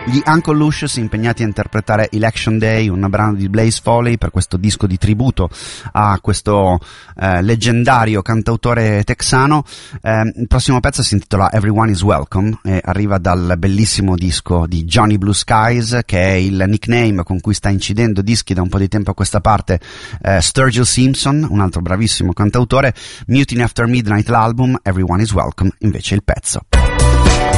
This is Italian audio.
Gli Uncle Lucious impegnati a interpretare Election Day, un brano di Blaze Foley per questo disco di tributo a questo leggendario cantautore texano. Il prossimo pezzo si intitola Everyone is Welcome e arriva dal bellissimo disco di Johnny Blue Skies, che è il nickname con cui sta incidendo dischi da un po' di tempo a questa parte Sturgill Simpson, un altro bravissimo cantautore. Mutiny After Midnight l'album, Everyone is Welcome invece il pezzo.